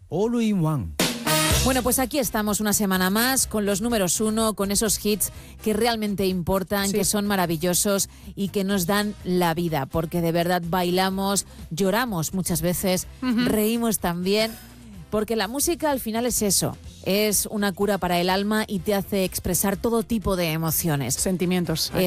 All in One. Bueno, pues aquí estamos una semana más con los números 1, con esos hits que realmente importan, que son maravillosos y que nos dan la vida, porque de verdad bailamos, lloramos muchas veces, reímos también, porque la música al final es eso, es una cura para el alma y te hace expresar todo tipo de emociones. Sentimientos.